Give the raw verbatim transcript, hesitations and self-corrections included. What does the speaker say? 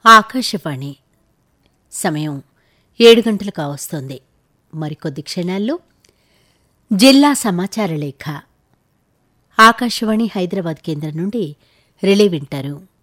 ఆకాశవాణి సమయం ఏడు గంటలు కావస్తోంది. మరికొద్ది క్షణాల్లో జిల్లా సమాచార లేఖ ఆకాశవాణి హైదరాబాద్ కేంద్రం నుండి రిలే వింటారు.